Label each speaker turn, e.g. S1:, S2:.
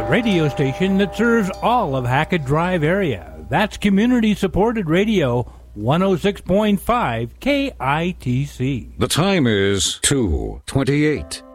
S1: radio station that serves all of Hackett Drive area. That's community-supported radio, 106.5 KITC.
S2: The time is 2:28.